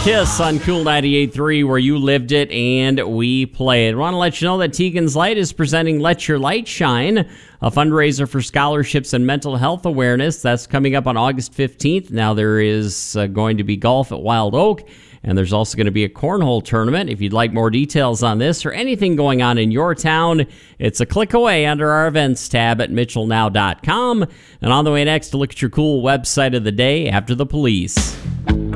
Kiss on Cool 98.3, where you lived it and we play it. I want to let you know that Tegan's Light is presenting Let Your Light Shine, a fundraiser for scholarships and mental health awareness. That's coming up on August 15th. Now, there is going to be golf at Wild Oak, and there's also going to be a cornhole tournament. If you'd like more details on this or anything going on in your town, it's a click away under our events tab at mitchellnow.com. And on the way next, to look at your cool website of the day after the police.